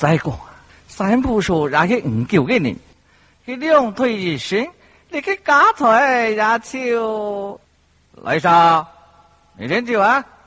再讲，三步说也去唔叫嘅人，佢两腿一伸，你去家财也笑。来生，你先叫啊！